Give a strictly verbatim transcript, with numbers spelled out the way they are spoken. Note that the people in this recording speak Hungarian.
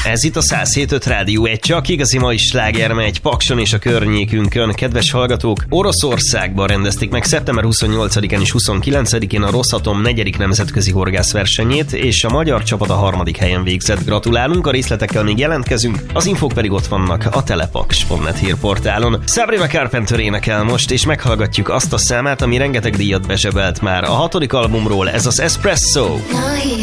Ez itt a száz hét öt Rádió egy csak igazi mai slágermegy Pakson és a környékünkön. Kedves hallgatók, Oroszországban rendezték meg szeptember huszonnyolcadikán és huszonkilencedikén a Rosszatom negyedik nemzetközi horgászversenyét, és a magyar csapat a harmadik helyen végzett. Gratulálunk, a részletekkel még jelentkezünk, az infók pedig ott vannak a telepaks pont net hírportálon. Sabrina Carpenter énekel most, és meghallgatjuk azt a számát, ami rengeteg díjat bezsebelt már. A hatodik albumról ez az Espresso. No, he